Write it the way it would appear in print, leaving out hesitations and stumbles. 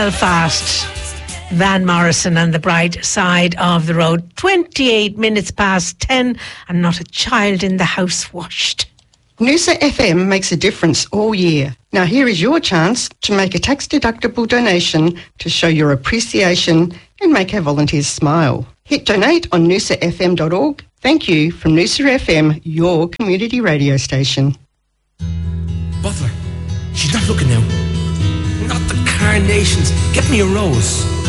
Belfast. Van Morrison and the Bright Side of the Road. 28 minutes past 10 and not a child in the house washed. Noosa FM makes a difference all year. Now here is your chance to make a tax-deductible donation to show your appreciation and make our volunteers smile. Hit donate on noosafm.org. Thank you from Noosa FM, your community radio station. Butler, she's not looking now. Not the carnations. Get me a rose.